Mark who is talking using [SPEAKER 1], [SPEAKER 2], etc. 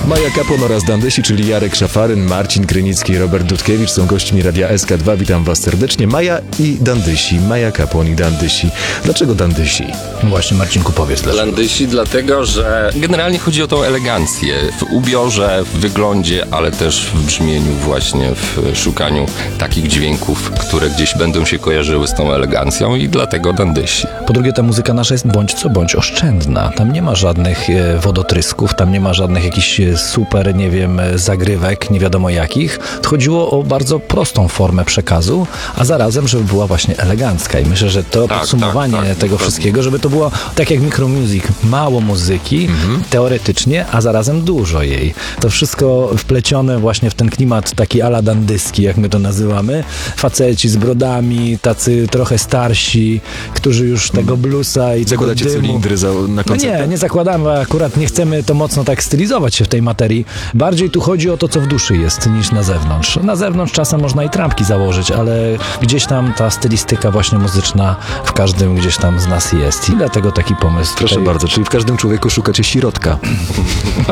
[SPEAKER 1] Maja Kapłon oraz Dandysi, czyli Jarek Szafaryn, Marcin Krynicki i Robert Dudkiewicz są gośćmi Radia SK2. Witam was serdecznie. Maja i Dandysi, Maja Kapłon i Dandysi. Dlaczego Dandysi?
[SPEAKER 2] Właśnie, Marcinku, powiedz dlaczego.
[SPEAKER 3] Dandysi dlatego, że generalnie chodzi o tą elegancję w ubiorze, w wyglądzie, ale też w brzmieniu właśnie, w szukaniu takich dźwięków, które gdzieś będą się kojarzyły z tą elegancją i dlatego Dandysi.
[SPEAKER 2] Po drugie, ta muzyka nasza jest bądź co bądź oszczędna. Tam nie ma żadnych wodotrysków, tam nie ma żadnych jakichś super, nie wiem, zagrywek, nie wiadomo jakich. Chodziło o bardzo prostą formę przekazu, a zarazem, żeby była właśnie elegancka. I myślę, że to podsumowanie tego
[SPEAKER 3] dokładnie.
[SPEAKER 2] wszystkiego, żeby to było tak jak Micromusic, mało muzyki, teoretycznie, a zarazem dużo jej. To wszystko wplecione właśnie w ten klimat taki ala dandyski, jak my to nazywamy. Faceci z brodami, tacy trochę starsi, którzy już tego bluesa i tego
[SPEAKER 1] Zakładacie
[SPEAKER 2] dymu...
[SPEAKER 1] cylindry na
[SPEAKER 2] No
[SPEAKER 1] koncertach?
[SPEAKER 2] nie zakładamy, akurat nie chcemy to mocno tak stylizować się w tej materii. Bardziej tu chodzi o to, co w duszy jest, niż na zewnątrz. Na zewnątrz czasem można i trampki założyć, ale gdzieś tam ta stylistyka właśnie muzyczna w każdym gdzieś tam z nas jest. I dlatego taki pomysł.
[SPEAKER 1] Proszę
[SPEAKER 2] tutaj
[SPEAKER 1] bardzo, czyli w każdym człowieku szukacie środka.